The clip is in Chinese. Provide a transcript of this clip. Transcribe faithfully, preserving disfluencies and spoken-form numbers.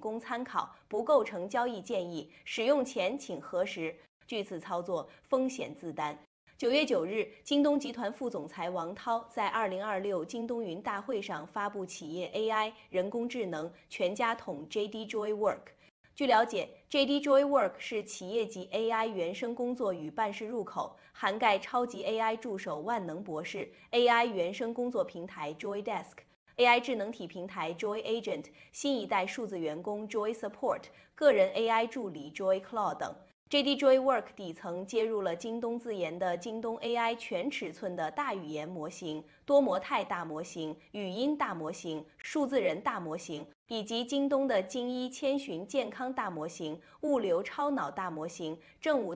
供参考，不构成交易建议。使用前请核实。据此操作风险自担。九月九日，京东集团副总裁王涛在二零二六京东云大会上发布企业 A I 人工智能全家桶 J D Joy Work。据了解 ，J D Joy Work 是企业级 A I 原生工作与办事入口，涵盖超级 A I 助手万能博士、A I 原生工作平台 Joy Desk、A I 智能体平台 Joy Agent、新一代数字员工 Joy Support、个人 A I 助理 Joy Claude 等。J D Joy Work 底层接入了京东自研的京东 A I 全尺寸的大语言模型、多模态大模型、语音大模型、数字人大模型，以及京东的精一千寻健康大模型、物流超脑大模型、正午